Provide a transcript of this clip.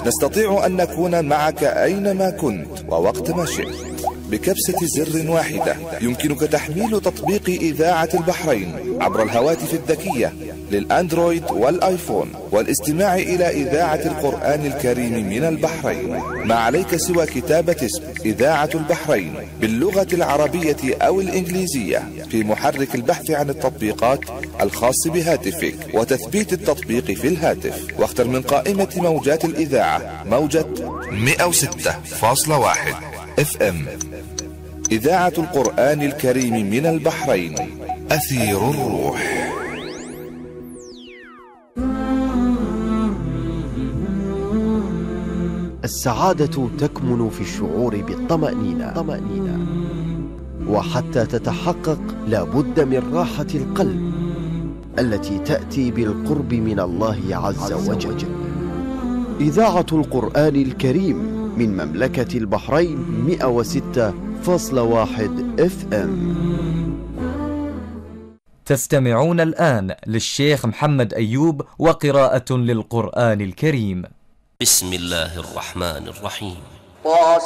نستطيع أن نكون معك أينما كنت ووقت ما شئت. بكبسة زر واحدة يمكنك تحميل تطبيق إذاعة البحرين عبر الهواتف الذكية للأندرويد والآيفون والاستماع إلى إذاعة القرآن الكريم من البحرين. ما عليك سوى كتابة اسم إذاعة البحرين باللغة العربية أو الإنجليزية في محرك البحث عن التطبيقات الخاص بهاتفك وتثبيت التطبيق في الهاتف، واختر من قائمة موجات الإذاعة موجة 106.1 FM. إذاعة القرآن الكريم من البحرين، أثير الروح. السعادة تكمن في الشعور بالطمأنينة، وحتى تتحقق لابد من راحة القلب التي تأتي بالقرب من الله عز وجل. إذاعة القرآن الكريم من مملكة البحرين 106.1 FM. تستمعون الآن للشيخ محمد أيوب وقراءة للقرآن الكريم. بسم الله الرحمن الرحيم.